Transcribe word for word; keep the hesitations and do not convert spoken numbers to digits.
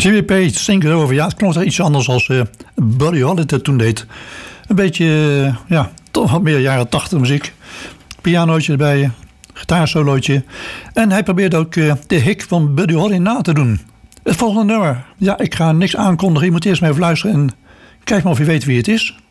Jimmy Page, Think It Over. Ja, het klonk er iets anders als uh, Buddy Holly dat toen deed. Een beetje, uh, ja, toch wat meer jaren tachtig muziek. Pianootje erbij, gitaarsolootje. En hij probeerde ook uh, de hik van Buddy Holly na te doen. Het volgende nummer. Ja, ik ga niks aankondigen. Je moet eerst maar even luisteren en kijk maar of je weet wie het is.